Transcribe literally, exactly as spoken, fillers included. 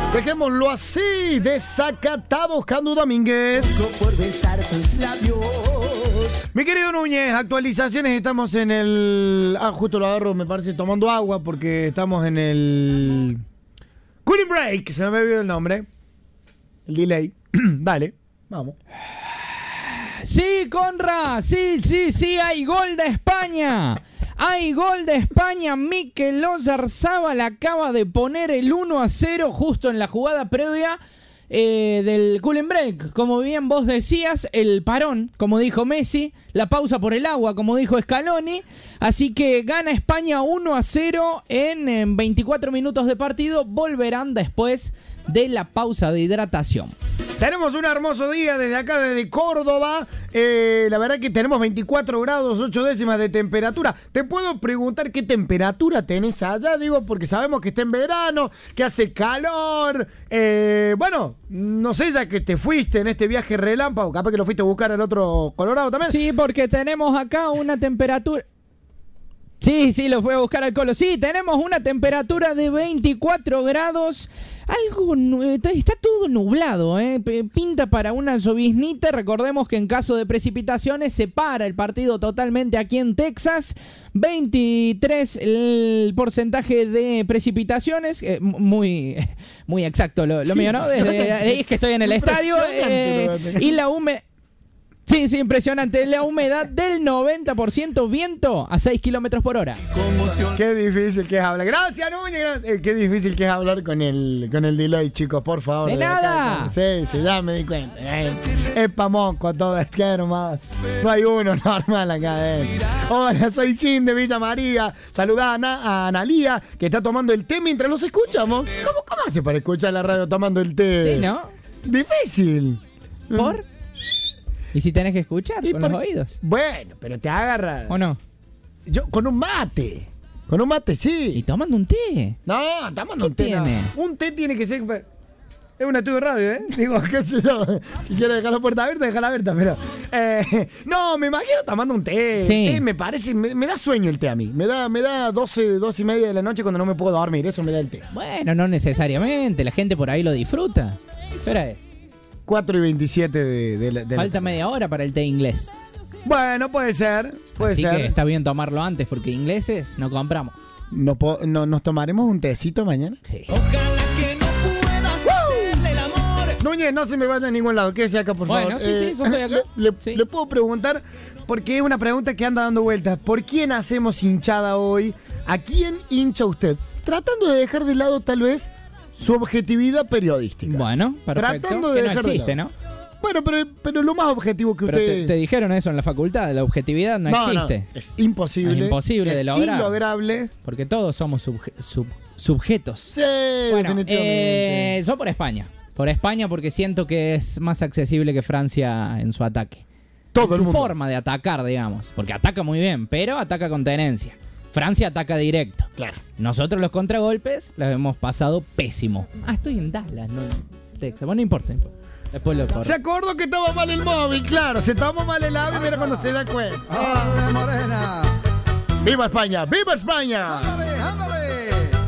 Dejémoslo así, desacatados, Candu Domínguez. Por besar tus labios. Mi querido Núñez, actualizaciones, estamos en el... Ah, justo lo agarro, me parece, tomando agua porque estamos en el... Cooling Break, se me había olvidado el nombre. El delay. Dale, vamos. Sí, Conra, sí, sí, sí, hay gol de España. Hay gol de España. Mikel Oyarzabal acaba de poner el uno a cero justo en la jugada previa eh, del cooling break. Como bien vos decías, el parón, como dijo Messi, la pausa por el agua, como dijo Scaloni. Así que gana España uno a cero en, en veinticuatro minutos de partido. Volverán después de la pausa de hidratación. Tenemos un hermoso día desde acá, desde Córdoba. Eh, la verdad que tenemos veinticuatro grados, ocho décimas de temperatura. ¿Te puedo preguntar qué temperatura tenés allá? Digo, porque sabemos que está en verano, que hace calor. Eh, bueno, no sé, ya que te fuiste en este viaje relámpago, capaz que lo fuiste a buscar al otro Colorado también. Sí, porque tenemos acá una temperatura... Sí, sí, lo fue a buscar al Colo. Sí, tenemos una temperatura de veinticuatro grados. Algo, está todo nublado, ¿eh? Pinta para una lloviznita. Recordemos que en caso de precipitaciones se para el partido totalmente aquí en Texas. veintitrés el porcentaje de precipitaciones. Eh, muy, muy exacto lo, lo sí, mío, ¿no? Desde ahí es que estoy en el estadio. Eh, y la humedad... Sí, sí, impresionante. La humedad del noventa por ciento, viento a seis kilómetros por hora. Qué difícil que es hablar. Gracias, Núñez. Gracias. Qué difícil que es hablar con el, con el delay, chicos, por favor. ¡De, de nada! Acá. Sí, sí, ya me di cuenta. Es, es pa' moco todo, es que hermoso. No hay uno normal acá adentro. Hola, soy Sin de Villa María. Saludá a, Ana, a Analía, que está tomando el té mientras los escuchamos. ¿Cómo, cómo hace para escuchar la radio tomando el té? Sí, ¿no? Difícil. ¿Por? ¿Y si tenés que escuchar con por... los oídos? Bueno, pero te agarra. ¿O no? Yo, con un mate. Con un mate, sí. ¿Y tomando un té? No, tomando un té. Tiene? No. Un té tiene que ser... Es una estudio de radio, ¿eh? Digo, qué sé yo. Si quieres dejar la puerta abierta, déjala abierta, pero... Eh, no, me imagino tomando un té. Sí. El té me parece... Me, me da sueño el té a mí. Me da, me da doce, doce y media de la noche cuando no me puedo dormir. Eso me da el té. Bueno, no necesariamente. La gente por ahí lo disfruta. ¿Qué hora es? cuatro y veintisiete de, de, de, de Falta la... media hora para el té inglés. Bueno, puede ser. Puede Así ser. que está bien tomarlo antes porque ingleses no compramos. ¿No, no, ¿Nos tomaremos un tecito mañana? Sí. Ojalá que no puedas hacerle el amor. Núñez, no se me vaya a ningún lado. Quédese acá, por favor. Bueno, sí, sí, yo estoy acá. Le, le, sí. le puedo preguntar, porque es una pregunta que anda dando vueltas. ¿Por quién hacemos hinchada hoy? ¿A quién hincha usted? Tratando de dejar de lado, tal vez, su objetividad periodística. Bueno, perfecto. Tratando de que dejar no existe, de ¿no? Bueno, pero, pero lo más objetivo que pero usted... Te, te dijeron eso en la facultad, la objetividad no, no existe. No, es imposible. Es imposible es de lograr. Es inlograble. Porque todos somos subje, sub, subjetos. Sí, bueno, definitivamente. Eh, yo por España. Por España porque siento que es más accesible que Francia en su ataque. Todo en el su mundo. forma de atacar, digamos. Porque ataca muy bien, pero ataca con tenencia. Francia ataca directo. Claro. Nosotros los contragolpes los hemos pasado pésimo. Ah, estoy en Dallas, no en Texas. Bueno, no importa, no importa. Después lo corro. Se acordó que estaba mal el móvil, claro. Se tomó mal el ave, mira cuando se da cuenta. ¡Ah, morena! ¡Viva España! ¡Viva España!